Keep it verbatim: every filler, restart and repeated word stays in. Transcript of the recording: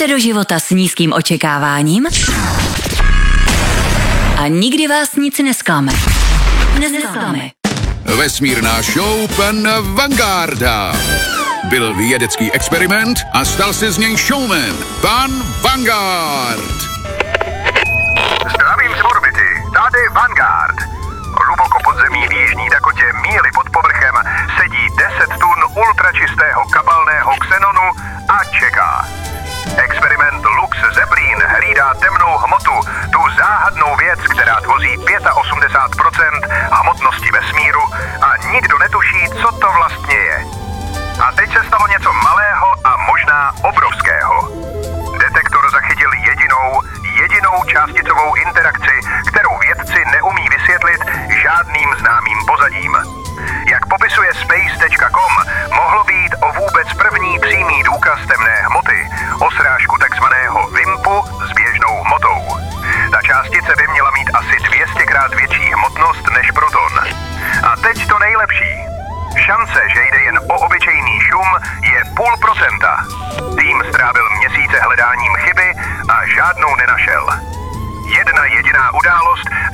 Jdete do života s nízkým očekáváním a nikdy vás nic nesklame. Nesklame. Vesmírná show pana Vangarda. Byl vědecký experiment a stal se z něj showman. Pan Vangard. Zdravím z orbity, tady Vanguard. Hluboko pod zemí v jižní Dakotě, míli pod povrchem, sedí deset tun ultračistého kabalného xenonu a čeká. Experiment Lux Zeppelin hlídá temnou hmotu, tu záhadnou věc, která tvoří osmdesát pět procent hmotnosti vesmíru a nikdo netuší, co to vlastně je. A teď se stalo něco malého a možná obrovského. Detektor zachytil jedinou, jedinou částicovou interakci, kterou vědci neumí vysvětlit žádným známým pozadím. Jak popisuje space tečka com, mohlo být o vůbec první přímý důkaz temné hmoty, o srážku takzvaného vimpu s běžnou hmotou. Ta částice by měla mít asi dvě stě krát větší hmotnost než proton. A teď to nejlepší. Šance, že jde jen o obyčejný šum, je půl procenta. Tým strávil měsíce hledáním chyby a žádnou nenašel. Jedna jediná událost